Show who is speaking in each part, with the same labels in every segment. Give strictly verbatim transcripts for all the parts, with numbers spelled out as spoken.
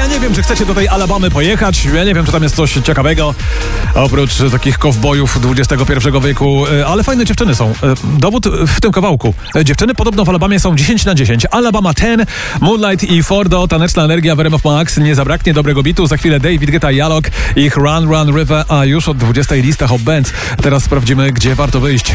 Speaker 1: ja nie wiem, czy chcecie do tej Alabamy pojechać. Ja nie wiem, czy tam jest coś ciekawego, oprócz takich kowbojów dwudziestego pierwszego wieku, ale fajne dziewczyny są. Dowód w tym kawałku. Dziewczyny podobno w Alabamie są dziesięć na dziesięć. Alabama dziesięć, Moonlight i Fordo, taneczna energia w R M F Max. Nie zabraknie dobrego bitu. Za chwilę David Guetta i Alok, ich Run Run River, a już od dwudziestej lista Hot Bands. Teraz sprawdzimy, gdzie warto wyjść.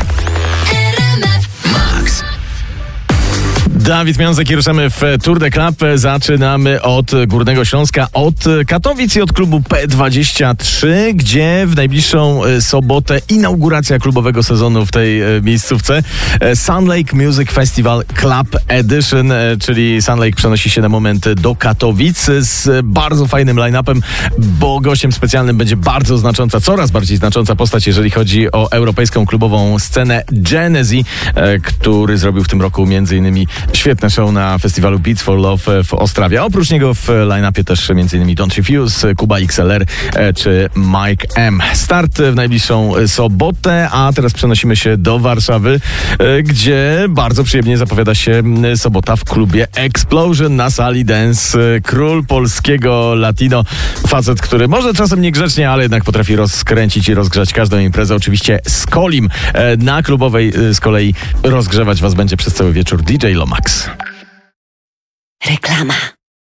Speaker 2: Dawid Miązek i ruszamy w Tour de Club. Zaczynamy od Górnego Śląska, od Katowic i od klubu P dwadzieścia trzy, gdzie w najbliższą sobotę inauguracja klubowego sezonu w tej miejscówce. Sun Lake Music Festival Club Edition, czyli Sun Lake przenosi się na moment do Katowic z bardzo fajnym line-upem, bo gościem specjalnym będzie bardzo znacząca, coraz bardziej znacząca postać, jeżeli chodzi o europejską klubową scenę, Genezi, który zrobił w tym roku między innymi świetne show na festiwalu Beats for Love w Ostrawie. Oprócz niego w line-upie też m.in. Don't Refuse, Kuba X L R czy Mike M. Start w najbliższą sobotę, a teraz przenosimy się do Warszawy, gdzie bardzo przyjemnie zapowiada się sobota w klubie Explosion na sali dance. Król polskiego latino, facet, który może czasem niegrzecznie, ale jednak potrafi rozkręcić i rozgrzać każdą imprezę. Oczywiście z Kolim. Na klubowej z kolei rozgrzewać was będzie przez cały wieczór D J Lomax.
Speaker 3: Reklama.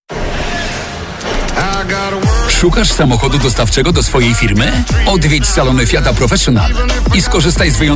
Speaker 4: Szukasz samochodu dostawczego do swojej firmy? Odwiedź salony Fiata Professional i skorzystaj z wyjątkowego